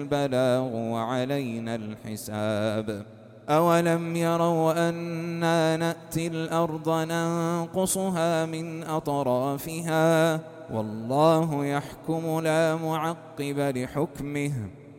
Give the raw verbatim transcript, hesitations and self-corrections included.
البلاغ وعلينا الحساب. أولم يروا أنا نأتي الأرض ننقصها من أطرافها والله يحكم لا معقب لحكمه